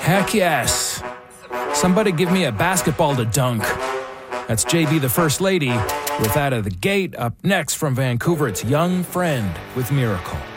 Heck yes. Somebody give me a basketball to dunk. That's JB the First Lady with Out of the Gate. Up next from Vancouver, it's Young Friend with Miracle.